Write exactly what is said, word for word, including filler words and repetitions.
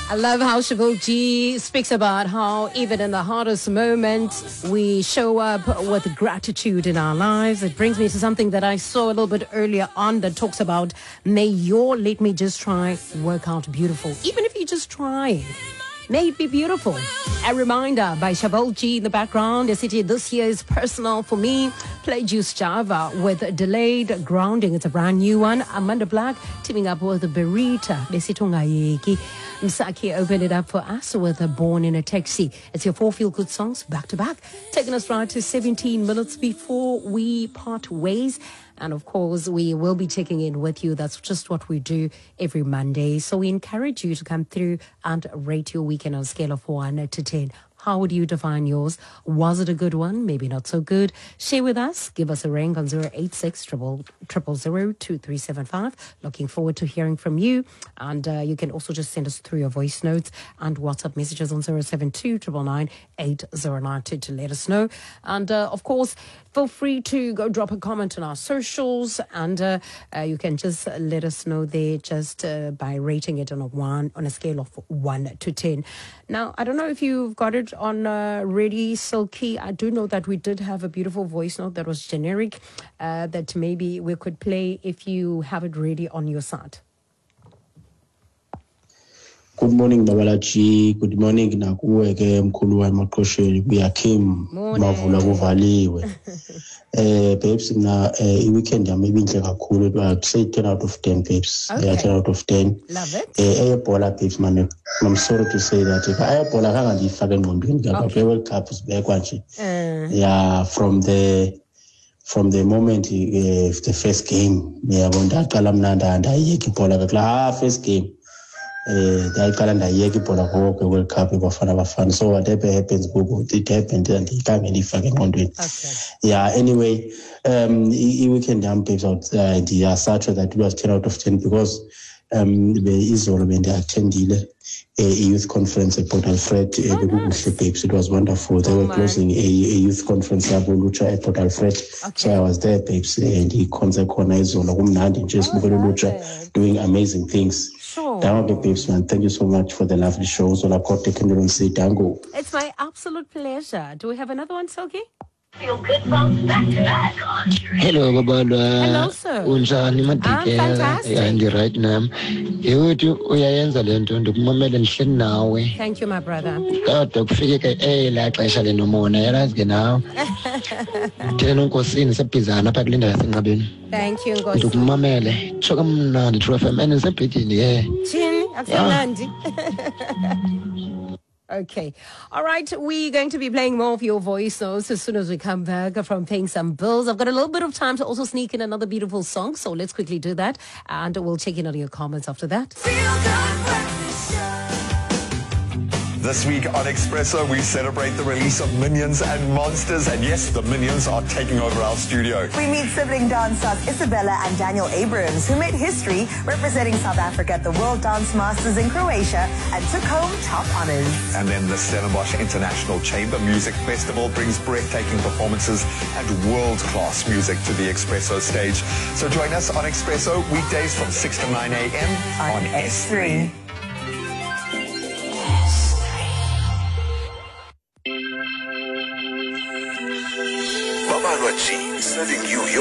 I love how Shavel G speaks about how even in the hardest moments, we show up with gratitude in our lives. It brings me to something that I saw a little bit earlier on that talks about, may your Let Me Just Try work out beautiful. Even if you just try, may it be beautiful. A reminder by Shavel G in the background. The city this year is personal for me. Play Juice Java with Delayed Grounding. It's a brand new one. Amanda Black teaming up with Berita. Besitungayeki. Msaki opened it up for us with a Born in a Taxi. It's your four feel-good songs back to back. Taking us right to seventeen minutes before we part ways. And of course, we will be checking in with you. That's just what we do every Monday. So we encourage you to come through and rate your weekend on a scale of one to ten. How would you define yours? Was it a good one? Maybe not so good. Share with us. Give us a ring on zero eight six, triple zero, two three seven five. Looking forward to hearing from you. And uh, you can also just send us through your voice notes and WhatsApp messages on zero seven two, nine nine, eight zero nine two to let us know. And uh, of course, feel free to go drop a comment on our socials. And uh, uh, you can just let us know there just uh, by rating it on a one, on a scale of one to ten. Now, I don't know if you've got it on uh, Ready Silky. I do know that we did have a beautiful voice note that was generic uh, that maybe we could play if you have it ready on your side. Good morning, Babalachi. Good morning, Nakuwe ke mkhulu wa maqosheni kuyakim bavula kuvaliwe. Eh babes na i weekend yami ibinhle kakhulu. I say ten out of ten babes. Okay. Yeah, ten out of ten. Love it. Eh ayebola babes man. I'm sorry to say that. Ayebola kanga ndifaka engqondweni ngapha World Cup sibekwa nje. Yeah, from the from the moment uh, the first game ngiyabona aqala mnanda ndayeka ibhola kakla first game. Eh ndayaqala ndayeka ibhola konke World Cup bafana bafana, so whatever happens go it happened and ikange ndifake engqondweni. Yeah, anyway, um I weekend yam babes out uh, the Saturday that was ten out of ten because um the izolo bendiattendile a youth conference at Port Alfred. Oh, nice. Babes, it was wonderful. They oh were closing a, a youth conference at Lucha at Port Alfred. Okay. So I was there, babes, and he concert corner izolo kumnandi just Lucha doing amazing things. Sure. Babes, man, thank you so much for the lovely shows. It's my absolute pleasure. Do we have another one, Silky? Feel good songs back to back on Hello, Babalwa. Hello, sir. Unjani madikela? I'm fantastic. And right now, yewethu uyayenza lento ndikumamela ndihleli nawe. Thank you, my brother. Kodwa kufike ke ela xesha lenomona yalazi ke nawe. Thina unkosini sebhizana apha kulinda yasenqabeni. Thank you, Nkosi. Ndikumamele. Choka mnandi True F M and sebhidini ye. Chini, akumnandi. Okay. All right. We're going to be playing more of your voice notes as soon as we come back from paying some bills. I've got a little bit of time to also sneak in another beautiful song. So let's quickly do that. And we'll check in on your comments after that. This week on Expresso, we celebrate the release of Minions and Monsters. And yes, the Minions are taking over our studio. We meet sibling dance stars Isabella and Daniel Abrams, who made history representing South Africa at the World Dance Masters in Croatia and took home top honors. And then the Stellenbosch International Chamber Music Festival brings breathtaking performances and world-class music to the Expresso stage. So join us on Expresso weekdays from six to nine a.m. on, on S three.